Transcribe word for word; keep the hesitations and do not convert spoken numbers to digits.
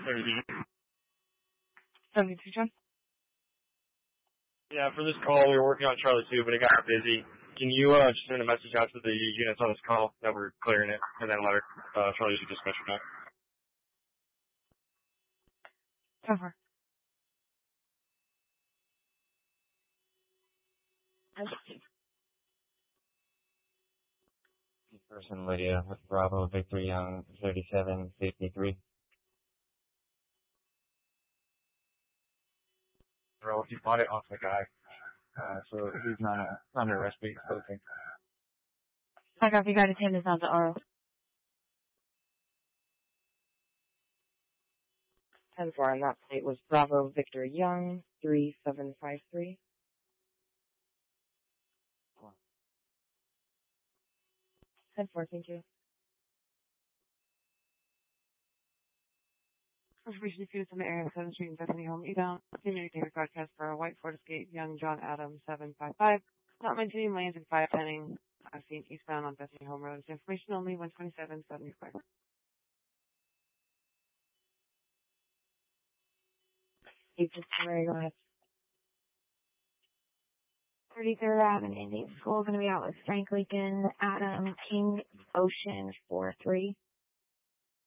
seventy-two, John? Yeah, for this call, we were working on Charlie two, but it got busy. Can you uh, just send a message out to the units on this call that we're clearing it, and then let uh, Charlie two dispatcher know? Over. Person Lydia with Bravo Victor Young, thirty-seven fifty-three. Bro, he bought it off the guy, uh, so he's not uh, under arrest, but he's closing. I got you got to turn this on to Aro. ten four on that plate was Bravo Victor Young, three seven five three. ten four, thank you. Information diffused in the area of seventh Street and Bethany Home, Edown. Senior David broadcast for a white Ford Escape, Young John Adams, seven five five. Not maintaining lanes in five pending. I've seen eastbound on Bethany Home Road. Information only one twenty-seven seventy-five. You just very go ahead. thirty-third Avenue Indian School going to be out with Frank Lincoln, Adam, King, Ocean, four three.